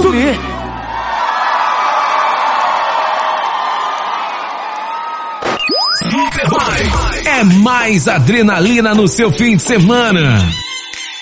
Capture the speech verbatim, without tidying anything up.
subir. É mais adrenalina no seu fim de semana.